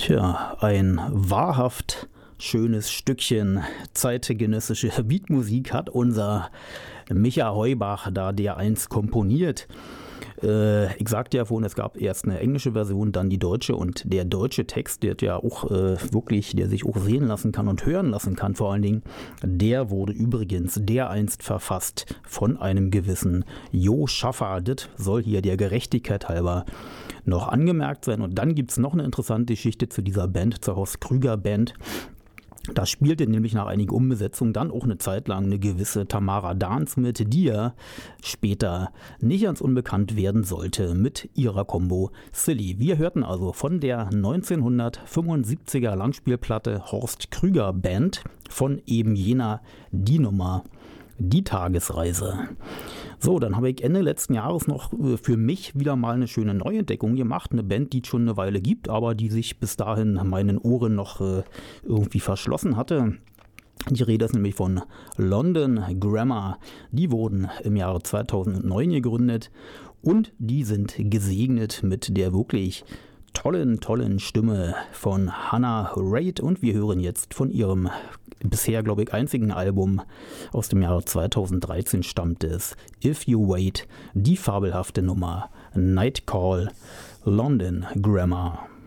Tja, ein wahrhaft schönes Stückchen zeitgenössische Beatmusik hat unser Micha Heubach da dereinst komponiert. Ich sagte ja vorhin, es gab erst eine englische Version, dann die deutsche, und der deutsche Text, der ja auch der sich auch sehen lassen kann und hören lassen kann vor allen Dingen, der wurde übrigens dereinst verfasst von einem gewissen Jo Schaffer. Das soll hier der Gerechtigkeit halber noch angemerkt sein. Und dann gibt es noch eine interessante Geschichte zu dieser Band, zur Horst Krüger Band. Da spielte nämlich nach einigen Umbesetzungen dann auch eine Zeit lang eine gewisse Tamara Dahns mit, die ja später nicht ganz unbekannt werden sollte mit ihrer Combo Silly. Wir hörten also von der 1975er Langspielplatte Horst Krüger Band von eben jener Die Nummer, Die Tagesreise. So, dann habe ich Ende letzten Jahres noch für mich wieder mal eine schöne Neuentdeckung gemacht. Eine Band, die es schon eine Weile gibt, aber die sich bis dahin meinen Ohren noch irgendwie verschlossen hatte. Die Rede ist nämlich von London Grammar. Die wurden im Jahre 2009 gegründet und die sind gesegnet mit der wirklich tollen Stimme von Hannah Reid, und wir hören jetzt von ihrem bisher, glaube ich, einzigen Album aus dem Jahre 2013 stammt es If You Wait, die fabelhafte Nummer Night Call, London Grammar.